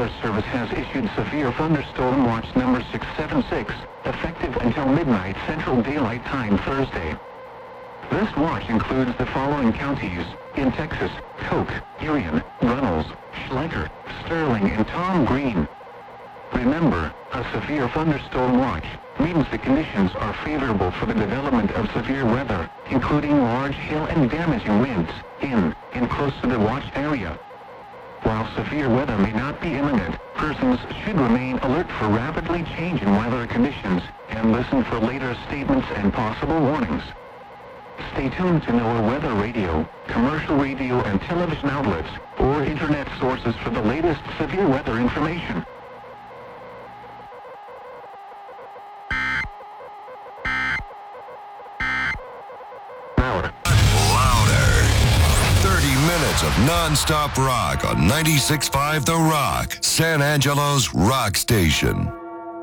Weather Service has issued severe thunderstorm watch number 676, effective until midnight Central Daylight Time Thursday. This watch includes the following counties in Texas: Koch, Urion, Runnels, Schleicher, Sterling, and Tom Green. Remember, a severe thunderstorm watch means the conditions are favorable for the development of severe weather, including large hail and damaging winds in and close to the watch area. While severe weather may not be imminent, persons should remain alert for rapidly changing weather conditions and listen for later statements and possible warnings. Stay tuned to NOAA Weather Radio, commercial radio and television outlets, or internet sources for the latest severe weather information. Louder. 30 minutes of non-stop rock on 96.5 The Rock, San Angelo's rock station.